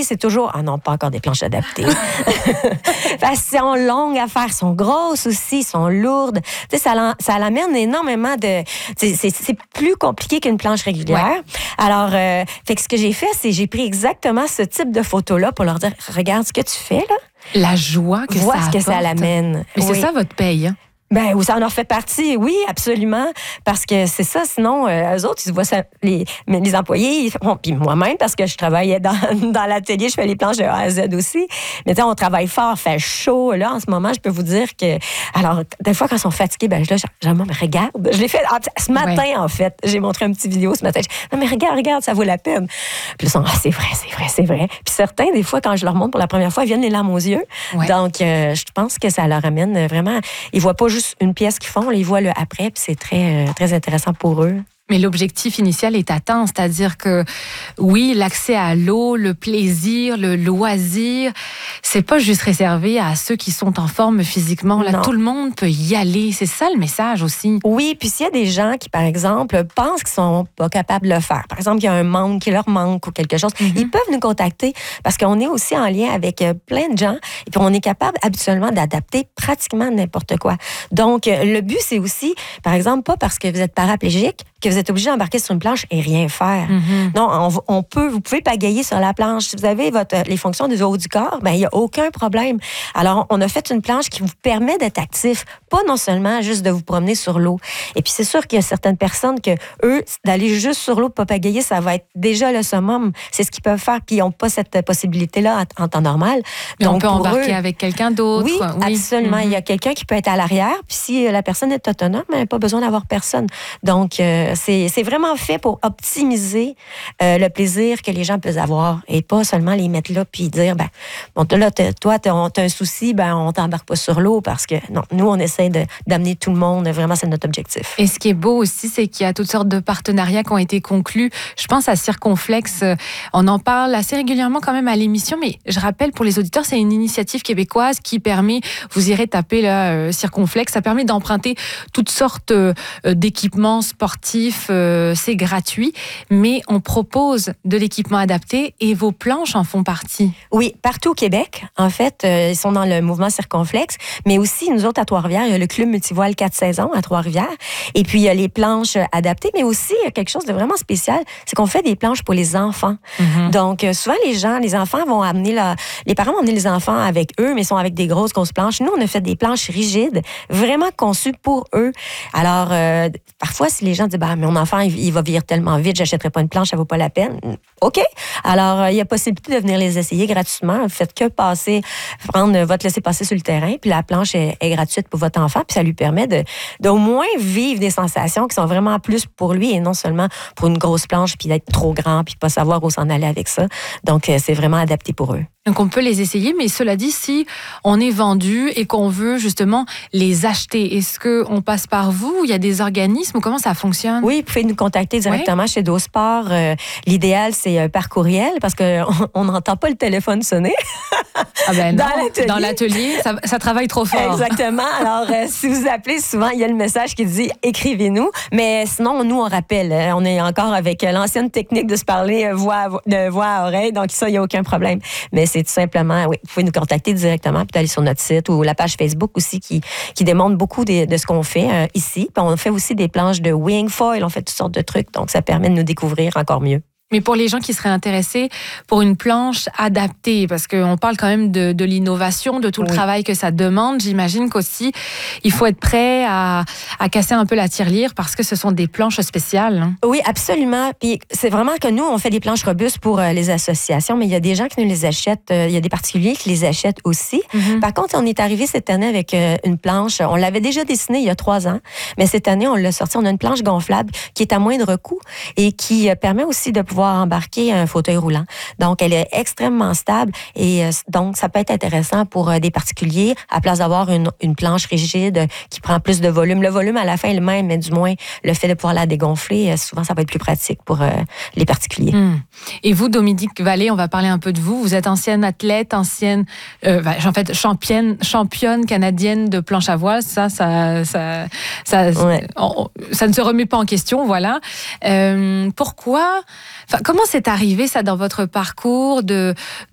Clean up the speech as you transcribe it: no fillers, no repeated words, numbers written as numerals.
filles, c'est toujours « Ah non, pas encore des planches adaptées. » Parce qu'elles sont longues à faire, sont grosses aussi, sont lourdes. Tu sais, ça l'amène énormément de... C'est plus compliqué qu'une planche régulière. Ouais. Alors, fait que ce que j'ai fait, c'est j'ai pris exactement ce type de photo-là pour leur dire « Regarde ce que tu fais, là. » La joie que vois ça apporte. Ce que ça l'amène. Mais c'est ça votre paye, hein? Ben, ça en fait partie, oui, absolument. Parce que c'est ça, sinon, eux autres, ils voient ça, les employés, puis moi-même, parce que je travaillais dans l'atelier, je fais les planches de A à Z aussi. Mais tu sais, on travaille fort, fait chaud. Là, en ce moment, je peux vous dire que... Alors, des fois, quand ils sont fatigués, ben là, mais regarde. Je l'ai fait ce matin, en fait. J'ai montré un petit vidéo ce matin. Non, mais regarde, ça vaut la peine. Puis là, c'est vrai. Puis certains, des fois, quand je leur montre pour la première fois, ils viennent les larmes aux yeux. Ouais. Donc, je pense que ça leur amène vraiment... Ils voient pas juste une pièce qu'ils font, ils voient le après, puis c'est très, très intéressant pour eux. Mais l'objectif initial est atteint, c'est-à-dire que oui, l'accès à l'eau, le plaisir, le loisir, c'est pas juste réservé à ceux qui sont en forme physiquement. Là, tout le monde peut y aller. C'est ça le message aussi. Oui, puis s'il y a des gens qui, par exemple, pensent qu'ils sont pas capables de le faire, par exemple, il y a un membre qui leur manque ou quelque chose, ils peuvent nous contacter parce qu'on est aussi en lien avec plein de gens et puis on est capable habituellement d'adapter pratiquement n'importe quoi. Donc, le but, c'est aussi, par exemple, pas parce que vous êtes paraplégique que vous êtes obligé d'embarquer sur une planche et rien faire. Non, vous pouvez pagayer sur la planche. Si vous avez les fonctions du haut du corps, ben il n'y a aucun problème. Alors, on a fait une planche qui vous permet d'être actif, pas non seulement juste de vous promener sur l'eau. Et puis, c'est sûr qu'il y a certaines personnes que, eux, d'aller juste sur l'eau, pas pagayer, ça va être déjà le summum. C'est ce qu'ils peuvent faire, puis ils n'ont pas cette possibilité-là en temps normal. Mais donc, on peut embarquer avec quelqu'un d'autre. Oui, absolument. Il y a quelqu'un qui peut être à l'arrière, puis si la personne est autonome, elle n'a pas besoin d'avoir personne. Donc, c'est vraiment fait pour optimiser le plaisir que les gens peuvent avoir et pas seulement les mettre là puis dire, ben, bon, là, toi, t'as un souci, ben, on t'embarque pas sur l'eau parce que, non, nous, on essaie d'amener tout le monde. Vraiment, c'est notre objectif. Et ce qui est beau aussi, c'est qu'il y a toutes sortes de partenariats qui ont été conclus. Je pense à Circonflex. On en parle assez régulièrement quand même à l'émission, mais je rappelle pour les auditeurs, c'est une initiative québécoise qui permet, vous irez taper là, Circonflex, ça permet d'emprunter toutes sortes d'équipements sportifs. C'est gratuit, mais on propose de l'équipement adapté et vos planches en font partie. Oui, partout au Québec, en fait, ils sont dans le mouvement Circonflex, mais aussi, nous autres, à Trois-Rivières, il y a le club multivoile 4 saisons à Trois-Rivières, et puis il y a les planches adaptées, mais aussi, il y a quelque chose de vraiment spécial, c'est qu'on fait des planches pour les enfants. Donc, souvent, les enfants vont amener les parents vont amener les enfants avec eux, mais ils sont avec des grosses planches. Nous, on a fait des planches rigides, vraiment conçues pour eux. Alors, parfois, si les gens disent, bah, mon enfant, il va vieillir tellement vite, j'achèterai pas une planche, ça vaut pas la peine. OK. Alors, il y a possibilité de venir les essayer gratuitement. Vous faites que prendre votre laissez-passer sur le terrain, puis la planche est gratuite pour votre enfant, puis ça lui permet d'au moins vivre des sensations qui sont vraiment plus pour lui et non seulement pour une grosse planche, puis d'être trop grand, puis pas savoir où s'en aller avec ça. Donc, c'est vraiment adapté pour eux. Donc, on peut les essayer, mais cela dit, si on est vendu et qu'on veut justement les acheter, est-ce qu'on passe par vous? Il y a des organismes? Comment ça fonctionne? Oui, vous pouvez nous contacter directement chez Dosport. L'idéal, c'est par courriel parce qu'on n'entend pas le téléphone sonner. Ah ben non, dans l'atelier, ça travaille trop fort. Exactement. Alors, si vous appelez, souvent, il y a le message qui dit « Écrivez-nous ». Mais sinon, nous, on rappelle. On est encore avec l'ancienne technique de se parler de voix à oreille. Donc, ça, il n'y a aucun problème. Mais c'est tout simplement, oui, vous pouvez nous contacter directement puis aller sur notre site ou la page Facebook aussi qui démontre beaucoup de ce qu'on fait ici. Puis on fait aussi des planches de wing foil, on fait toutes sortes de trucs. Donc, ça permet de nous découvrir encore mieux. Mais pour les gens qui seraient intéressés pour une planche adaptée, parce qu'on parle quand même de l'innovation, de tout le travail que ça demande, j'imagine qu'aussi, il faut être prêt à casser un peu la tirelire parce que ce sont des planches spéciales. Hein. Oui, absolument. Puis c'est vraiment que nous, on fait des planches robustes pour les associations, mais il y a des gens qui nous les achètent, il y a des particuliers qui les achètent aussi. Par contre, on est arrivé cette année avec une planche, on l'avait déjà dessinée il y a 3 ans, mais cette année, on l'a sortie, on a une planche gonflable qui est à moindre coût et qui permet aussi de pouvoir embarquer un fauteuil roulant. Donc, elle est extrêmement stable et donc, ça peut être intéressant pour des particuliers à place d'avoir une planche rigide qui prend plus de volume. Le volume, à la fin, est le même, mais du moins, le fait de pouvoir la dégonfler, souvent, ça va être plus pratique pour les particuliers. Et vous, Dominique Vallée, on va parler un peu de vous. Vous êtes ancienne athlète, championne canadienne de planche à voile. Ça ne se remet pas en question, voilà. Pourquoi... comment c'est arrivé, ça, dans votre parcours